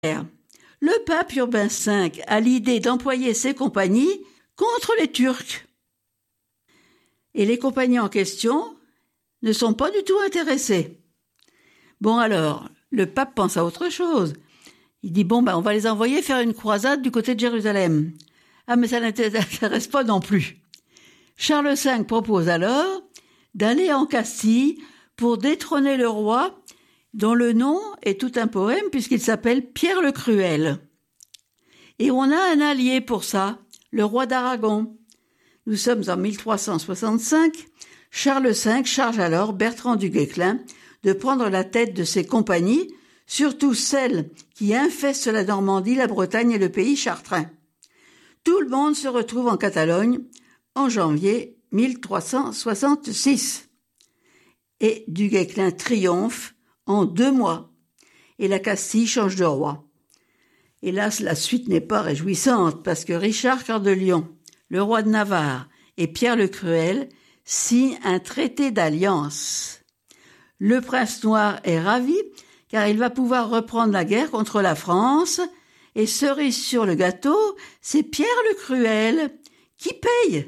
Le pape Urbain V a l'idée d'employer ses compagnies contre les Turcs. Et les compagnies en question ne sont pas du tout intéressées. Bon alors, le pape pense à autre chose. Il dit, on va les envoyer faire une croisade du côté de Jérusalem. Ah, mais ça n'intéresse pas non plus. Charles V propose alors d'aller en Castille pour détrôner le roi, dont le nom est tout un poème puisqu'il s'appelle Pierre le Cruel. Et on a un allié pour ça, le roi d'Aragon. Nous sommes en 1365. Charles V charge alors Bertrand du Guesclin de prendre la tête de ses compagnies, surtout celles qui infestent la Normandie, la Bretagne et le pays chartrain. Tout le monde se retrouve en Catalogne en janvier 1366. Et du Guesclin triomphe en 2 mois. Et la Castille change de roi. Hélas, la suite n'est pas réjouissante parce que Richard Cœur de Lion, le roi de Navarre et Pierre le Cruel signent un traité d'alliance. Le prince noir est ravi car il va pouvoir reprendre la guerre contre la France et cerise sur le gâteau, c'est Pierre le Cruel qui paye.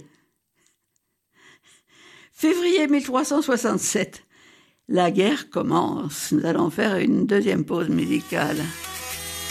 Février 1367. La guerre commence. Nous allons faire une deuxième pause musicale.